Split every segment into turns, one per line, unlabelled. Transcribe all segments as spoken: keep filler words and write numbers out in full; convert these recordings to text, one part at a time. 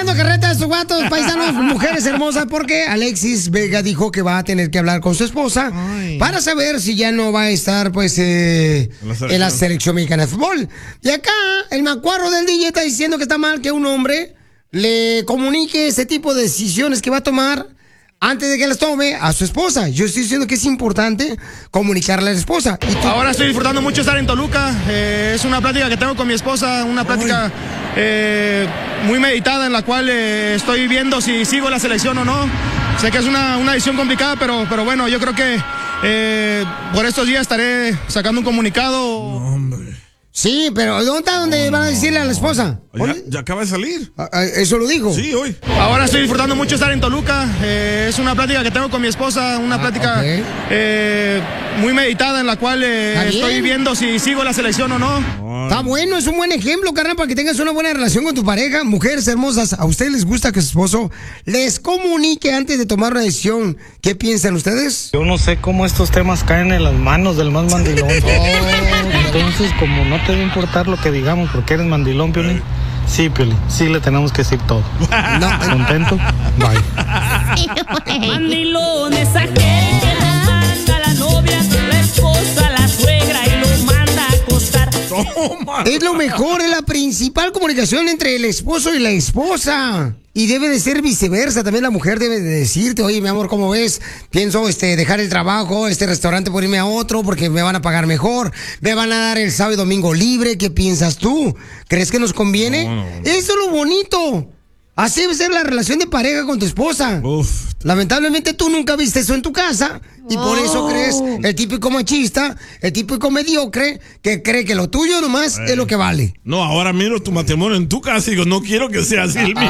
echando carreta a estos vatos, paisanos, mujeres hermosas, porque Alexis Vega dijo que va a tener que hablar con su esposa Ay. para saber si ya no va a estar, pues, eh, la en la selección mexicana de fútbol. Y acá, el macuarro del D J está diciendo que está mal que un hombre le comunique ese tipo de decisiones que va a tomar antes de que las tome a su esposa. Yo estoy diciendo que es importante comunicarle a la esposa. ¿Y
Ahora estoy disfrutando mucho estar en Toluca. Eh, es una plática que tengo con mi esposa, una plática eh, muy meditada en la cual eh, estoy viendo si sigo la selección o no. Sé que es una, una decisión complicada, pero, pero bueno, yo creo que eh, por estos días estaré sacando un comunicado.
No, hombre.
Sí, pero ¿dónde está donde van a decirle a la esposa?
Ya, ya acaba de salir.
¿Eso lo dijo?
Sí, hoy.
Ahora estoy disfrutando mucho estar en Toluca. Eh, es una plática que tengo con mi esposa, una ah, plática okay. eh, muy meditada en la cual eh, estoy viendo si sigo la selección o no.
Está bueno, es un buen ejemplo, carnal, para que tengas una buena relación con tu pareja. Mujeres hermosas, ¿a ustedes les gusta que su esposo les comunique antes de tomar una decisión? ¿Qué piensan ustedes?
Yo no sé cómo estos temas caen en las manos del más mandilón. Oh, entonces, como no te va a importar lo que digamos porque eres mandilón, Piolín. Sí, Piolín, sí le tenemos que decir todo. No. ¿Contento? Bye.
Mandilón es aquel que nos manda la novia, la esposa, la suegra y lo manda a acostar.
Toma. Es lo mejor, es la principal comunicación entre el esposo y la esposa. Y debe de ser viceversa, también la mujer debe de decirte, oye, mi amor, ¿cómo ves? Pienso este, dejar el trabajo, este restaurante por irme a otro porque me van a pagar mejor, me van a dar el sábado y domingo libre, ¿qué piensas tú? ¿Crees que nos conviene? No, no, no. Eso es lo bonito. Así debe ser la relación de pareja con tu esposa. Uf. Lamentablemente tú nunca viste eso en tu casa y oh. por eso crees el típico machista, el típico mediocre que cree que lo tuyo nomás eh. es lo que vale.
No, ahora miro tu matrimonio en tu casa y digo, no quiero que sea así el mío.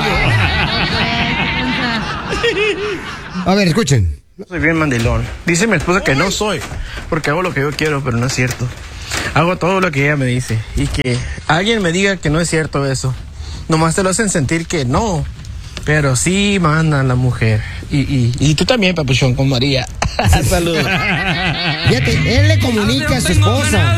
A ver, escuchen.
Soy bien mandilón. Dice mi esposa que no soy, porque hago lo que yo quiero, pero no es cierto. Hago todo lo que ella me dice y que alguien me diga que no es cierto eso. Nomás te lo hacen sentir que no, pero sí manda la mujer. Y, y, y tú también, papuchón, con María. Saludos.
Fíjate, él le comunica a su esposa.